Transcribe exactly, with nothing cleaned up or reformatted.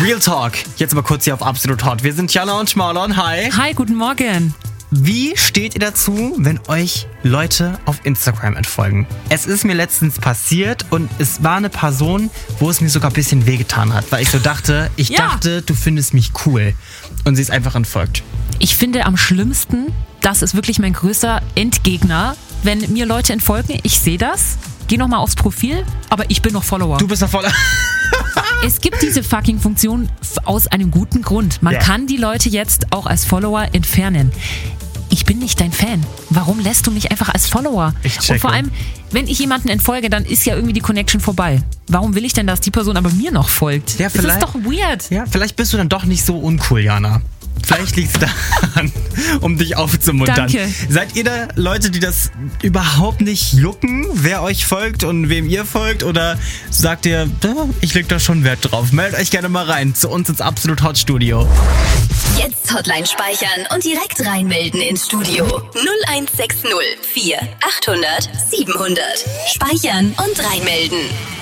Real Talk. Jetzt mal kurz hier auf Absolut Hot. Wir sind Jana und Marlon. Hi. Hi, guten Morgen. Wie steht ihr dazu, wenn euch Leute auf Instagram entfolgen? Es ist mir letztens passiert und es war eine Person, wo es mir sogar ein bisschen wehgetan hat, weil ich so dachte, ich Ja. dachte, du findest mich cool. Und sie ist einfach entfolgt. Ich finde am schlimmsten, das ist wirklich mein größter Endgegner, wenn mir Leute entfolgen, ich sehe das, gehe nochmal aufs Profil, aber ich bin noch Follower. Du bist doch voll... Es gibt diese fucking Funktion f- aus einem guten Grund. Man Ja. kann die Leute jetzt auch als Follower entfernen. Ich bin nicht dein Fan. Warum lässt du mich einfach als Follower? Ich checke. Und vor allem, wenn ich jemanden entfolge, dann ist ja irgendwie die Connection vorbei. Warum will ich denn, dass die Person aber mir noch folgt? Ja, Das ist vielleicht- doch weird. Ja, vielleicht bist du dann doch nicht so uncool, Jana. Vielleicht liegt es daran, um dich aufzumuntern. Danke. Seid ihr da Leute, die das überhaupt nicht jucken, wer euch folgt und wem ihr folgt? Oder sagt ihr, "Ah, ich leg da schon Wert drauf"? Meldet euch gerne mal rein zu uns ins Absolut Hot Studio. Jetzt Hotline speichern und direkt reinmelden ins Studio. null eins sechs null vier achthundert siebenhundert. Speichern und reinmelden.